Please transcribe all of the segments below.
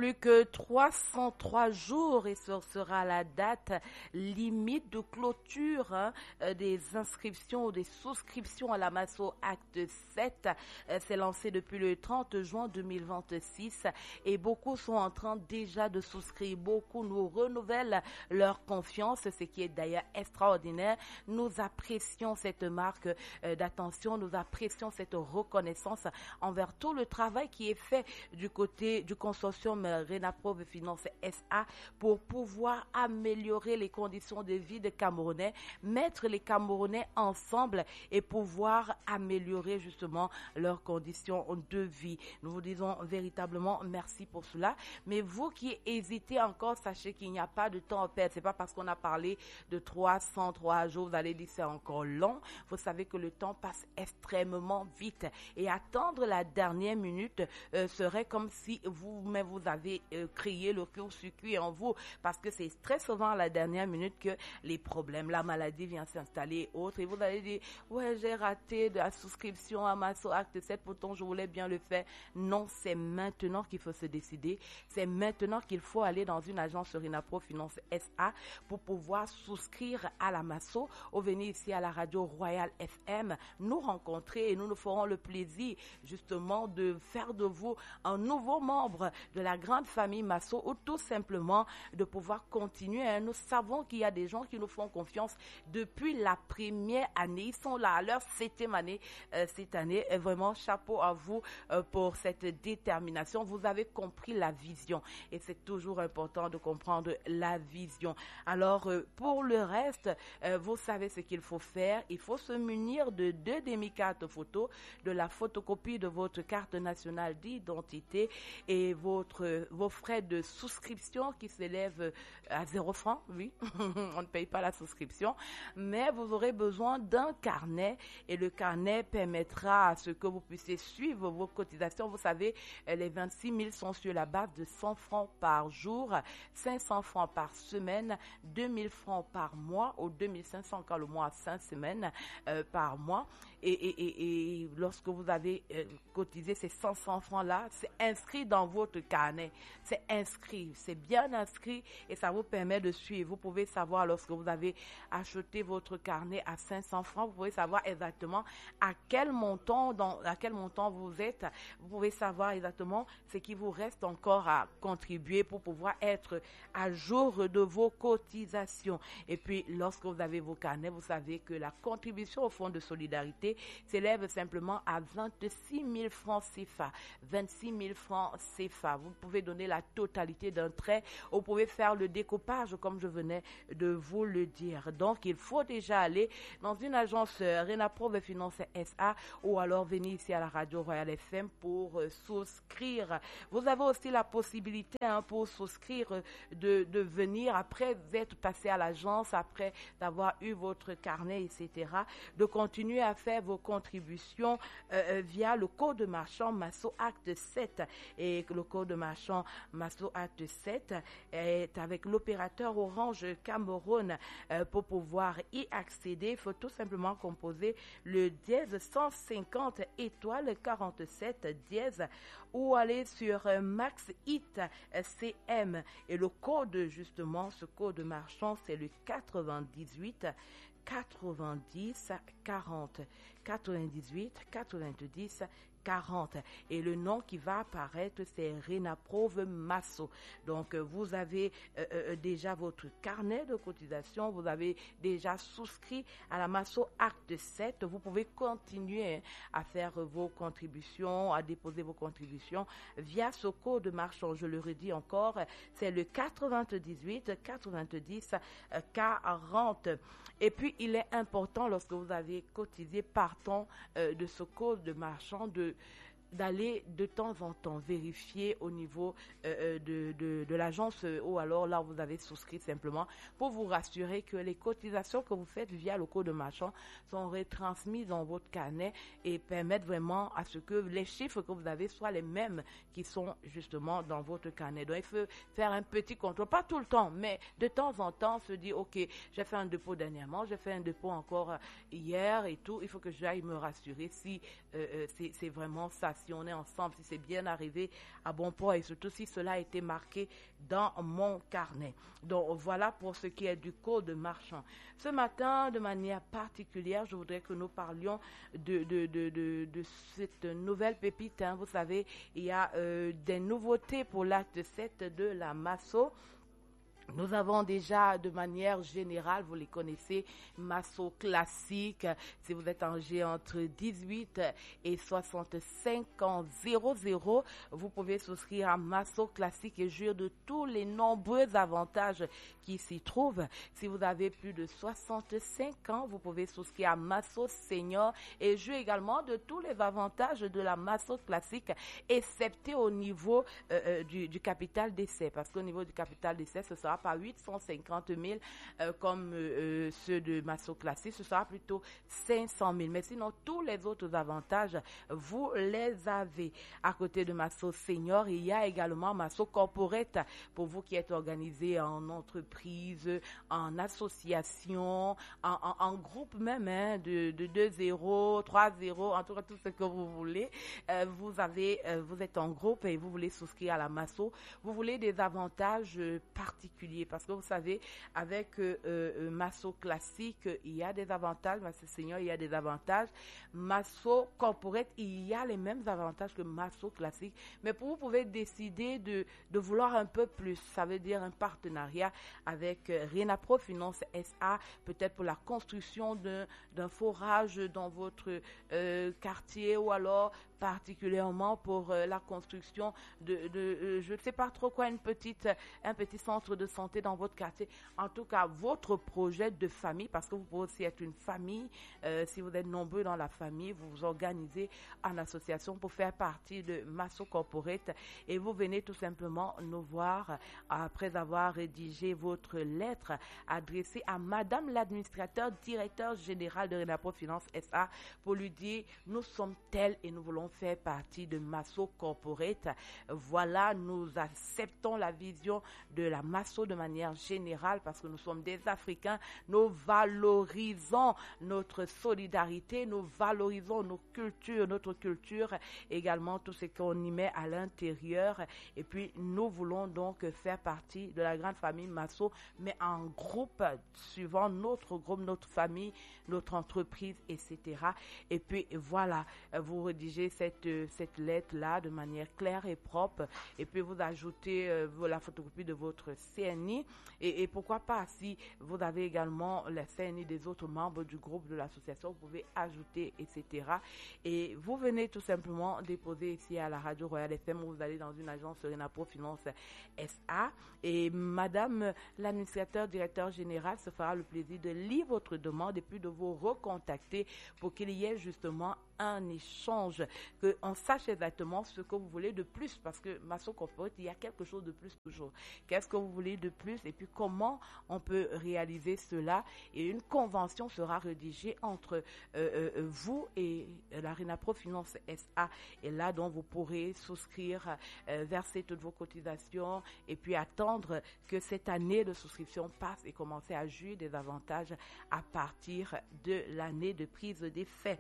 plus que 303 jours et ce sera la date limite de clôture des inscriptions ou des souscriptions à la Masso Acte 7. C'est lancé depuis le 30 juin 2026 et beaucoup sont en train déjà de souscrire. Beaucoup nous renouvellent leur confiance, ce qui est d'ailleurs extraordinaire. Nous apprécions cette marque d'attention, nous apprécions cette reconnaissance envers tout le travail qui est fait du côté du consortium Renaprove Finance SA pour pouvoir améliorer les conditions de vie des Camerounais, mettre les Camerounais ensemble et pouvoir améliorer justement leurs conditions de vie. Nous vous disons véritablement merci pour cela. Mais vous qui hésitez encore, sachez qu'il n'y a pas de temps à perdre. C'est pas parce qu'on a parlé de 303 jours, vous allez dire c'est encore long. Vous savez que le temps passe extrêmement vite et attendre la dernière minute serait comme si vous-même vous avez créé le court-circuit en vous, parce que c'est très souvent à la dernière minute que les problèmes, la maladie vient s'installer et autres, et vous allez dire ouais, j'ai raté de la souscription à Masso Acte 7, pourtant je voulais bien le faire. Non, c'est maintenant qu'il faut se décider, c'est maintenant qu'il faut aller dans une agence Renapro Finance SA pour pouvoir souscrire à la Masso ou venir ici à la radio Royal FM nous rencontrer et nous ferons le plaisir justement de faire de vous un nouveau membre de la grande famille Masso, ou tout simplement de pouvoir continuer. Nous savons qu'il y a des gens qui nous font confiance depuis la première année. Ils sont là à leur 7e année cette année. Et vraiment, chapeau à vous pour cette détermination. Vous avez compris la vision et c'est toujours important de comprendre la vision. Alors, pour le reste, vous savez ce qu'il faut faire. Il faut se munir de 2 demi-cartes photos, de la photocopie de votre carte nationale d'identité et vos frais de souscription qui s'élèvent à 0 francs. Oui, on ne paye pas la souscription, mais vous aurez besoin d'un carnet et le carnet permettra à ce que vous puissiez suivre vos cotisations. Vous savez, les 26 000 sont sur la base de 100 francs par jour, 500 francs par semaine, 2000 francs par mois ou 2500 quand le mois a 5 semaines par mois. Et lorsque vous avez cotisé ces 500 francs-là, c'est inscrit dans votre carnet. C'est inscrit, c'est bien inscrit et ça vous permet de suivre. Vous pouvez savoir lorsque vous avez acheté votre carnet à 500 francs, vous pouvez savoir exactement à quel montant vous êtes. Vous pouvez savoir exactement ce qui vous reste encore à contribuer pour pouvoir être à jour de vos cotisations. Et puis, lorsque vous avez vos carnets, vous savez que la contribution au fonds de solidarité s'élève simplement à 26 000 francs CFA. 26 000 francs CFA. Vous pouvez donner la totalité d'un trait. Vous pouvez faire le découpage comme je venais de vous le dire. Donc, il faut déjà aller dans une agence Renaprove Finance SA ou alors venir ici à la radio Royal FM pour souscrire. Vous avez aussi la possibilité pour souscrire de venir après être passé à l'agence, après d'avoir eu votre carnet, etc., de continuer à faire vos contributions via le code marchand Masso Acte 7. Et le code marchand Masso Acte 7 est avec l'opérateur Orange Cameroun. Pour pouvoir y accéder, il faut tout simplement composer le dièse 150 étoiles 47 dièse ou aller sur Max Hit CM. Et le code, justement, ce code marchand, c'est le 98 90 40. 98 90 40. Et le nom qui va apparaître, c'est Renaprove Masso. Donc, vous avez déjà votre carnet de cotisation, vous avez déjà souscrit à la Masso Acte 7. Vous pouvez continuer à faire vos contributions, à déposer vos contributions via ce code marchand. Je le redis encore, c'est le 98 90 40. Et puis, il est important, lorsque vous avez cotisé partant de ce code de marchand, d'aller de temps en temps vérifier au niveau de l'agence ou alors là où vous avez souscrit simplement pour vous rassurer que les cotisations que vous faites via le code marchand sont retransmises dans votre carnet et permettent vraiment à ce que les chiffres que vous avez soient les mêmes qui sont justement dans votre carnet. Donc il faut faire un petit contrôle, pas tout le temps, mais de temps en temps se dire ok, j'ai fait un dépôt dernièrement, j'ai fait un dépôt encore hier et tout, il faut que j'aille me rassurer si c'est vraiment ça. si on est ensemble, si c'est bien arrivé à bon port et surtout si cela a été marqué dans mon carnet. Donc voilà pour ce qui est du code marchand. Ce matin, de manière particulière, je voudrais que nous parlions de cette nouvelle pépite. Vous savez, il y a des nouveautés pour l'acte 7 de la Masso. Nous avons déjà, de manière générale, vous les connaissez, Masso classique. Si vous êtes âgé entre 18 et 65 ans 00, vous pouvez souscrire à Masso classique et jouir de tous les nombreux avantages qui s'y trouvent. Si vous avez plus de 65 ans, vous pouvez souscrire à Masso senior et jouir également de tous les avantages de la Masso classique, excepté au niveau du capital d'essai. Parce qu'au niveau du capital d'essai, ce sera pas 850 000 comme ceux de Masso classique, ce sera plutôt 500 000. Mais sinon, tous les autres avantages, vous les avez. À côté de Masso senior, il y a également Masso corporate pour vous qui êtes organisé en entreprise, en association, en groupe même, de 2-0, 3-0, en tout cas tout ce que vous voulez. Vous êtes en groupe et vous voulez souscrire à la Masso. Vous voulez des avantages particuliers parce que vous savez, avec Masso classique, il y a des avantages, Masso senior, il y a des avantages. Masso corporate, il y a les mêmes avantages que Masso classique, mais vous pouvez décider de vouloir un peu plus. Ça veut dire un partenariat avec Renapro Finance SA, peut-être pour la construction d'un forage dans votre quartier ou alors particulièrement pour la construction je ne sais pas trop quoi, un petit centre de santé dans votre quartier. En tout cas, votre projet de famille, parce que vous pouvez aussi être une famille, si vous êtes nombreux dans la famille, vous vous organisez en association pour faire partie de Masso Corporate et vous venez tout simplement nous voir après avoir rédigé votre lettre adressée à Madame l'administrateur directeur général de Renapro Finance SA pour lui dire nous sommes tels et nous voulons faire partie de Masso Corporate. Voilà, nous acceptons la vision de la Masso de manière générale parce que nous sommes des Africains. Nous valorisons notre solidarité, nous valorisons notre culture, également tout ce qu'on y met à l'intérieur. Et puis, nous voulons donc faire partie de la grande famille Masso, mais en groupe, suivant notre groupe, notre famille, notre entreprise, etc. Et puis, voilà, vous rédigez cette lettre-là de manière claire et propre. Et puis, vous ajoutez la photocopie de votre CNI. Et pourquoi pas, si vous avez également la CNI des autres membres du groupe de l'association, vous pouvez ajouter, etc. Et vous venez tout simplement déposer ici à la Radio Royale FM où vous allez dans une agence Renapro Finance SA. Et Madame l'administrateur directeur général se fera le plaisir de lire votre demande et puis de vous recontacter pour qu'il y ait justement un échange, qu'on sache exactement ce que vous voulez de plus, parce que Masso Corporate, il y a quelque chose de plus toujours. Qu'est-ce que vous voulez de plus et puis comment on peut réaliser cela, et une convention sera rédigée entre vous et la Renapro Finance SA, et là donc vous pourrez souscrire, verser toutes vos cotisations et puis attendre que cette année de souscription passe et commencer à jouir des avantages à partir de l'année de prise d'effet.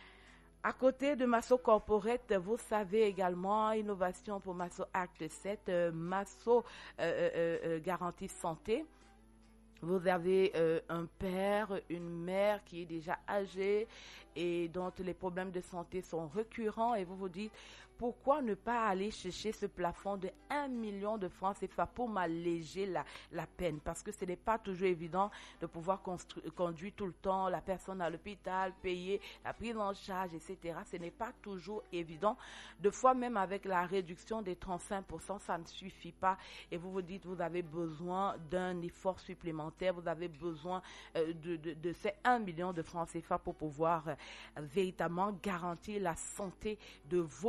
À côté de Masso Corporate, vous savez également innovation pour Masso Acte 7, Masso Garantie Santé. Vous avez un père, une mère qui est déjà âgée et dont les problèmes de santé sont récurrents, et vous vous dites pourquoi ne pas aller chercher ce plafond de 1 million de francs CFA pour m'alléger la peine, parce que ce n'est pas toujours évident de pouvoir conduire tout le temps la personne à l'hôpital, payer la prise en charge, etc. Ce n'est pas toujours évident. De fois même avec la réduction des 35%, ça ne suffit pas, et vous vous dites vous avez besoin d'un effort supplémentaire, vous avez besoin de ces 1 million de francs CFA pour pouvoir véritablement garantir la santé de votre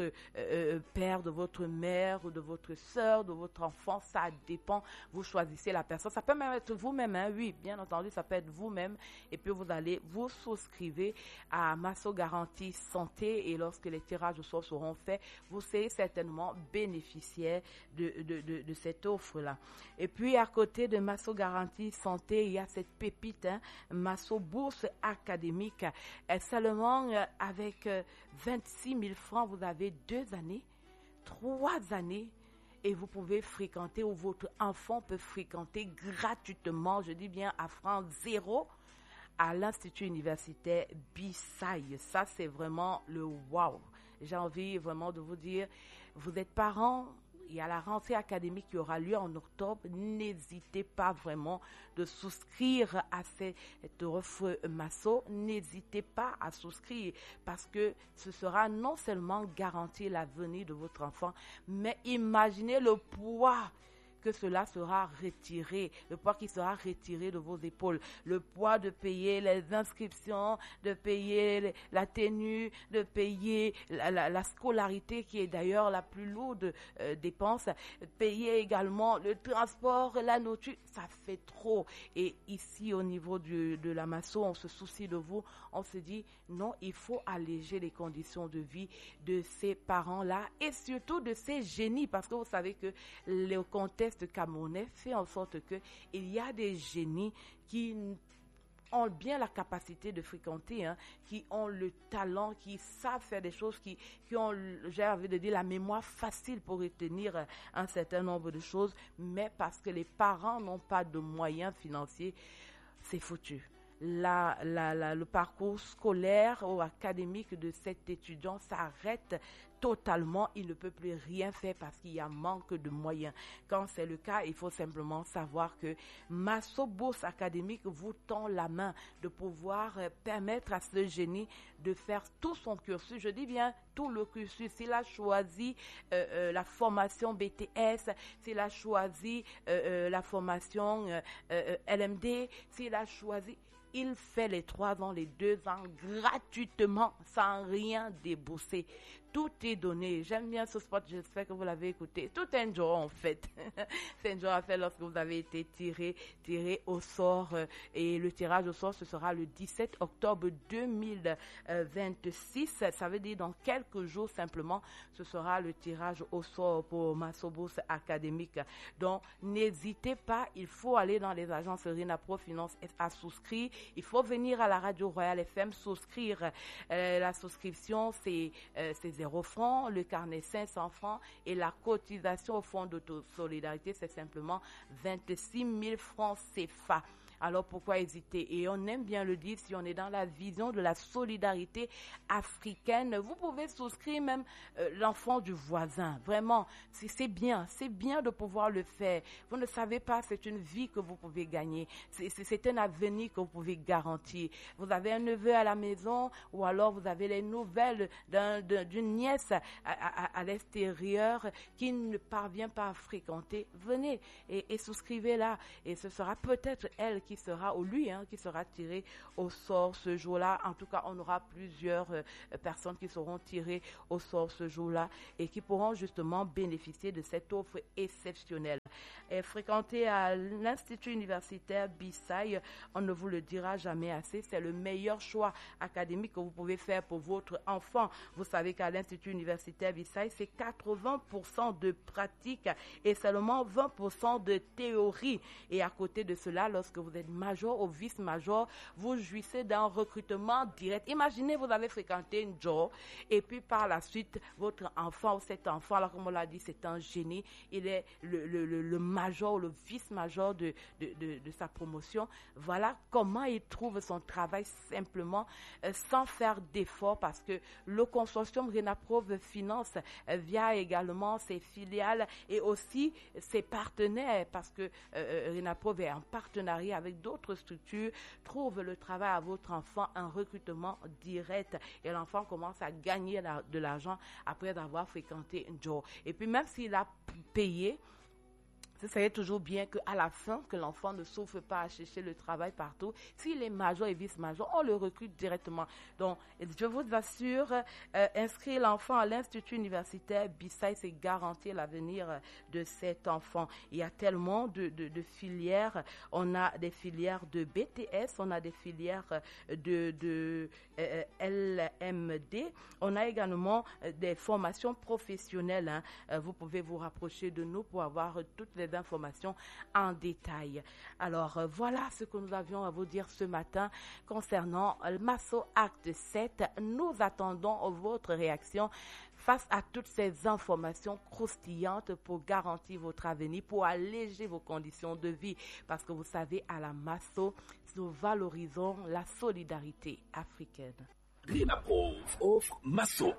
votre père, de votre mère ou de votre sœur, de votre enfant, ça dépend. Vous choisissez la personne. Ça peut même être vous-même, hein, oui, bien entendu, ça peut être vous-même. Et puis vous allez vous souscrivez à Masso Garantie Santé et lorsque les tirages au sort seront faits, vous serez certainement bénéficiaire de cette offre-là. Et puis à côté de Masso Garantie Santé, il y a cette pépite, hein, Masso Bourse Académique. Seulement avec 26 000 francs, vous avez 2 années, 3 années, et vous pouvez fréquenter, ou votre enfant peut fréquenter gratuitement, je dis bien à francs zéro, à l'Institut universitaire Bissaï. Ça, c'est vraiment le wow. J'ai envie vraiment de vous dire, vous êtes parents, il y a la rentrée académique qui aura lieu en octobre. N'hésitez pas vraiment de souscrire à cette offre Masso. N'hésitez pas à souscrire parce que ce sera non seulement garantir l'avenir de votre enfant, mais imaginez le poids que cela sera retiré, le poids qui sera retiré de vos épaules, le poids de payer les inscriptions, de payer la tenue, de payer la scolarité qui est d'ailleurs la plus lourde dépense, payer également le transport, la nourriture, ça fait trop. Et ici au niveau de la Masso, on se soucie de vous, on se dit non, il faut alléger les conditions de vie de ces parents-là et surtout de ces génies parce que vous savez que le contexte camerounais fait en sorte que il y a des génies qui ont bien la capacité de fréquenter, hein, qui ont le talent, qui savent faire des choses, qui ont, j'ai envie de dire, la mémoire facile pour retenir un certain nombre de choses, mais parce que les parents n'ont pas de moyens financiers, c'est foutu. Le parcours scolaire ou académique de cet étudiant s'arrête totalement, il ne peut plus rien faire parce qu'il y a manque de moyens. Quand c'est le cas, il faut simplement savoir que Masso Bourse Académique vous tend la main de pouvoir permettre à ce génie de faire tout son cursus, je dis bien tout le cursus. S'il a choisi la formation BTS, s'il a choisi la formation LMD, s'il a choisi... Il fait les 3 ans, les 2 ans gratuitement, sans rien débourser. Tout est donné. J'aime bien ce spot, j'espère que vous l'avez écouté. Tout est un jour en fait. C'est un jour à faire lorsque vous avez été tiré au sort. Et le tirage au sort, ce sera le 17 octobre 2026. Ça veut dire dans quelques jours simplement, ce sera le tirage au sort pour Masso Bourse Académique. Donc, n'hésitez pas, il faut aller dans les agences Renapro Finance à souscrire. Il faut venir à la Radio Royale FM souscrire. La souscription, c'est 0 francs, le carnet 500 francs et la cotisation au fonds d'autosolidarité, c'est simplement 26 000 francs CFA. Alors pourquoi hésiter? Et on aime bien le dire, si on est dans la vision de la solidarité africaine, vous pouvez souscrire même l'enfant du voisin. Vraiment, c'est bien de pouvoir le faire. Vous ne savez pas, c'est une vie que vous pouvez gagner. C'est un avenir que vous pouvez garantir. Vous avez un neveu à la maison ou alors vous avez les nouvelles d'une nièce à l'extérieur qui ne parvient pas à fréquenter. Venez et souscrivez là. Et ce sera peut-être elle qui sera, ou lui, qui sera tiré au sort ce jour-là. En tout cas, on aura plusieurs personnes qui seront tirées au sort ce jour-là et qui pourront justement bénéficier de cette offre exceptionnelle. Et fréquenter à l'Institut universitaire Bissaï, on ne vous le dira jamais assez, c'est le meilleur choix académique que vous pouvez faire pour votre enfant. Vous savez qu'à l'Institut universitaire Bissaï, c'est 80% de pratique et seulement 20% de théorie. Et à côté de cela, lorsque vous êtes major ou vice-major, vous jouissez d'un recrutement direct. Imaginez, vous avez fréquenté une job et puis par la suite, votre enfant ou cet enfant, alors comme on l'a dit, c'est un génie, il est le major ou le vice-major de sa promotion. Voilà comment il trouve son travail simplement sans faire d'efforts parce que le consortium Renaprov Finance via également ses filiales et aussi ses partenaires parce que Renaprov est en partenariat avec d'autres structures, trouve le travail à votre enfant, un recrutement direct et l'enfant commence à gagner de l'argent après avoir fréquenté un job. Et puis même s'il a payé, ce serait toujours bien qu'à la fin, que l'enfant ne souffre pas à chercher le travail partout. S'il est major et vice-major, on le recrute directement. Donc, je vous assure, inscrire l'enfant à l'Institut universitaire BISAI, c'est garantir l'avenir de cet enfant. Il y a tellement de filières. On a des filières de BTS, on a des filières de LMD. On a également des formations professionnelles. Vous pouvez vous rapprocher de nous pour avoir toutes les informations en détail. Alors, voilà ce que nous avions à vous dire ce matin concernant Masso Acte 7. Nous attendons votre réaction face à toutes ces informations croustillantes pour garantir votre avenir, pour alléger vos conditions de vie. Parce que vous savez, à la Masso, nous valorisons la solidarité africaine. RENAPROV offre Masso.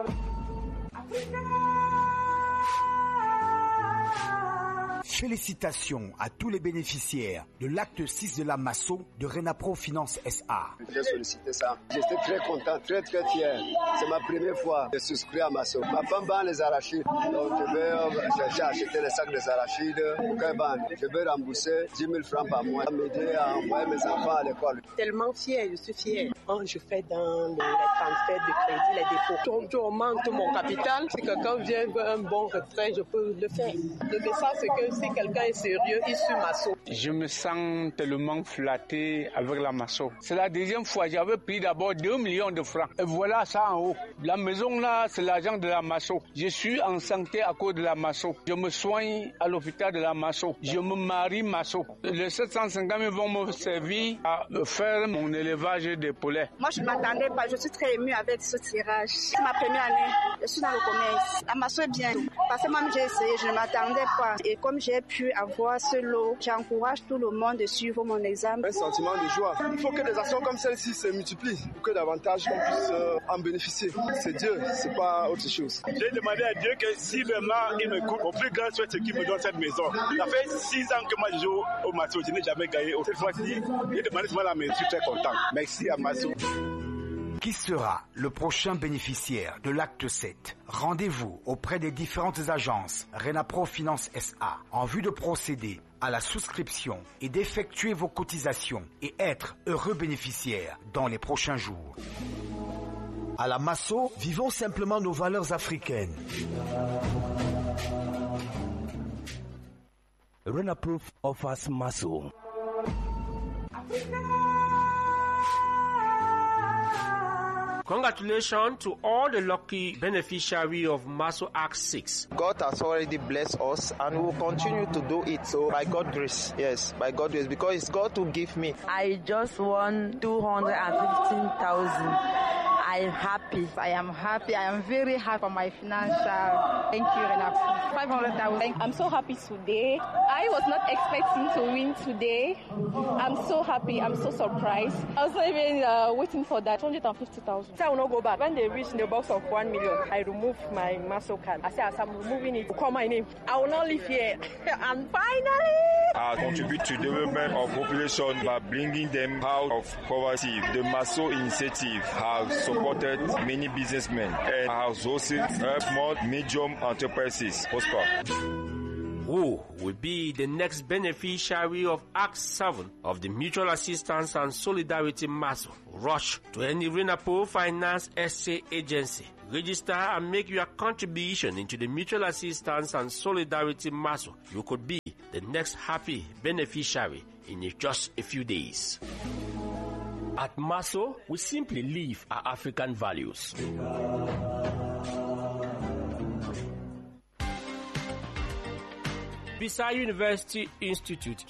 Félicitations à tous les bénéficiaires de l'acte 6 de la Masso de RENAPROV Finance SA. J'ai sollicité ça. J'étais très content, très fier. C'est ma première fois de souscrire à Masso. Ma femme vend les arachides. Donc j'ai acheté les sacs des arachides. Je vais rembourser 10 000 francs par mois. M'aider à envoyer mes enfants à l'école. Tellement fier, je suis fier. Quand je fais dans les transferts de crédit, les dépôts, je augmente mon capital. Si quelqu'un vient veut un bon retrait, je peux le faire. Le message, c'est que si quelqu'un est sérieux, il suit Masso. Je me sens tellement flatté avec la Masso. C'est la deuxième fois. J'avais pris d'abord 2 millions de francs. Et voilà ça en haut. La maison là, c'est l'argent de la Masso. Je suis en santé à cause de la Masso. Je me soigne à l'hôpital de la Masso. Je me marie Masso. Les 750 000 vont me servir à faire mon élevage des poulets. Moi, je ne m'attendais pas. Je suis très émue avec ce tirage. C'est ma première année. Je suis dans le commerce. La Masso est bien. Parce que même j'ai essayé, je ne m'attendais pas. Et comme j'ai pu avoir ce lot, j'encourage tout le monde de suivre mon examen. Un sentiment de joie. Il faut que des actions comme celle-ci se multiplient pour que davantage qu'on puisse en bénéficier. C'est Dieu, c'est pas autre chose. J'ai demandé à Dieu que si vraiment il me coupe, au plus grand souhait, c'est qu'il me donne cette maison. Ça fait 6 ans que moi je joue au Masso, je n'ai jamais gagné. Cette fois-ci, j'ai demandé souvent la maison, je suis très content. Merci à Masso. Qui sera le prochain bénéficiaire de l'acte 7? Rendez-vous auprès des différentes agences RENAPROV Finance SA en vue de procéder à la souscription et d'effectuer vos cotisations et être heureux bénéficiaire dans les prochains jours. À la Masso, vivons simplement nos valeurs africaines. RENAPROV offers Masso. Congratulations to all the lucky beneficiaries of Masso Act 6. God has already blessed us and we will continue to do it. So by God's grace, yes, by God's grace, because it's God who give me. I just won 215,000. I'm happy. I am happy. I am very happy for my financial. Thank you, RENAPROV. 500,000. I'm so happy today. I was not expecting to win today. I'm so happy. I'm so surprised. I was not even waiting for that. 250,000. I will not go back. When they reach the box of 1 million, I remove my Masso card. I say, as I'm removing it, call my name. I will not live here. And finally, I contribute to the development of population by bringing them out of poverty. The Masso initiative has supported many businessmen and has also helped more medium enterprises prosper. Who will be the next beneficiary of Act 7 of the Mutual Assistance and Solidarity Masso? Rush to any RENAPROV Finance SA agency. Register and make your contribution into the Mutual Assistance and Solidarity Masso. You could be the next happy beneficiary in just a few days. At Masso, we simply live our African values. BISAI University Institute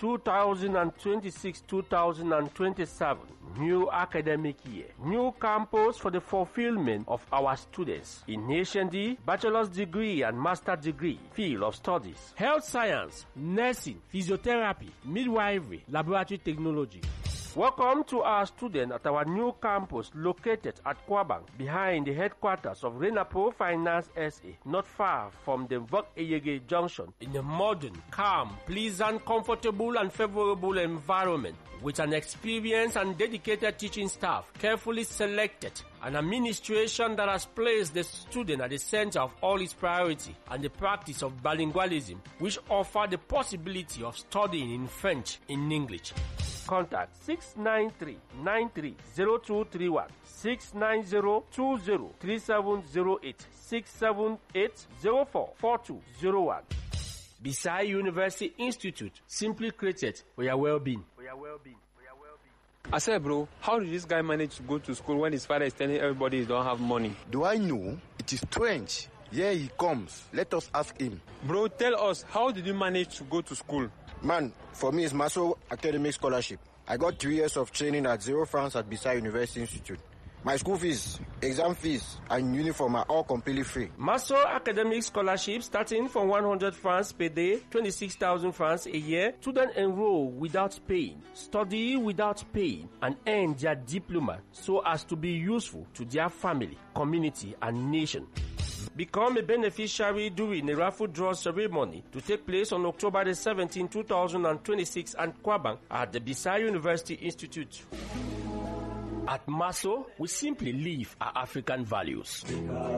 2026-2027 new academic year. New campus for the fulfillment of our students in HND, bachelor's degree and master's degree, field of studies, health science, nursing, physiotherapy, midwifery, laboratory technology. Welcome to our students at our new campus located at Kwabang, behind the headquarters of RENAPROV Finance SA, not far from the Vok-Eyege Junction, in a modern, calm, pleasant, comfortable and favorable environment with an experienced and dedicated teaching staff, carefully selected An administration that has placed the student at the center of all its priority and the practice of bilingualism, which offer the possibility of studying in French in English. Contact 693-930231, 690-20-3708, 678-04-4201. Bisai University Institute, simply created for your well-being. I said, bro, how did this guy manage to go to school when his father is telling everybody he don't have money? Do I know? It is strange. Here he comes. Let us ask him. Bro, tell us, how did you manage to go to school? Man, for me, it's Maso Academic Scholarship. I got 3 years of training at 0 francs at Bisai University Institute. My school fees, exam fees, and uniform are all completely free. Maso Academic Scholarship starting from 100 francs per day, 26,000 francs a year. Students enroll without paying, study without paying, and earn their diploma so as to be useful to their family, community, and nation. Become a beneficiary during a raffle draw ceremony to take place on October the 17th, 2026 at Kwabang at the Bisai University Institute. At Maso, we simply live our African values.